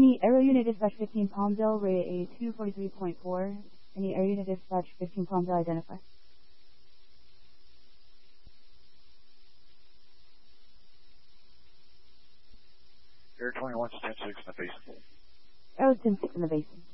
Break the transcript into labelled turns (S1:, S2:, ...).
S1: Any Aero Unit Dispatch 15 Palmdale, rate a 243.4. Any Aero Unit Dispatch 15 Palmdale, identify.
S2: Air 21 to 10-6 in the basin.
S1: Aero 10-6 in the basin.